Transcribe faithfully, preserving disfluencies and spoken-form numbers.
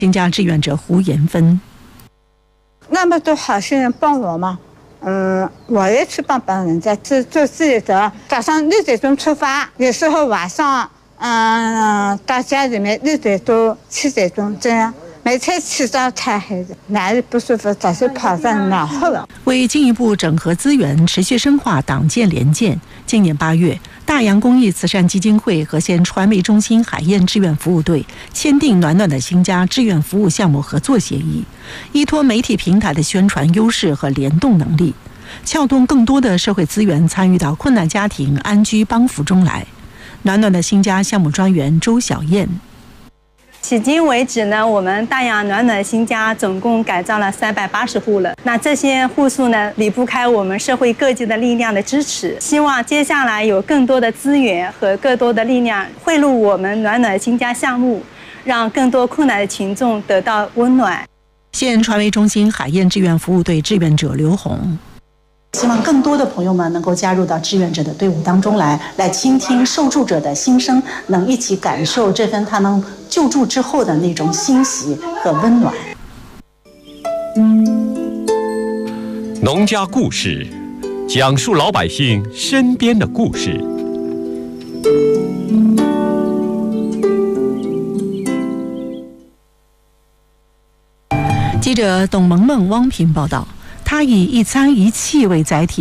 新家志愿者胡延芬。 那么多好心人帮我嘛，嗯，我也去帮帮人家，去做志愿者。早上六点钟出发，有时候晚上，嗯，到家里面六点多、七点钟这样。每天起早贪黑的，哪里不舒服早就跑上脑后了。 为进一步整合资源，持续深化党建联建，今年八月，大洋公益慈善基金会和县传媒中心海燕志愿服务队签订暖暖的新家志愿服务项目合作协议，依托媒体平台的宣传优势和联动能力，撬动更多的社会资源参与到困难家庭安居帮扶中来。暖暖的新家项目专员周小燕。 迄今为止呢，我们大洋暖暖新家总共改造了三百八十户了。那这些户数呢，离不开我们社会各界的力量的支持。希望接下来有更多的资源和更多的力量汇入我们暖暖新家项目，让更多困难的群众得到温暖。 县传媒中心海燕志愿服务队志愿者刘红。 希望更多的朋友们能够加入到志愿者的队伍当中来，来倾听受助者的心声，能一起感受这份他们救助之后的那种欣喜和温暖。 农家故事，讲述老百姓身边的故事。 记者董萌萌、汪平报道。他以一餐一器为载体。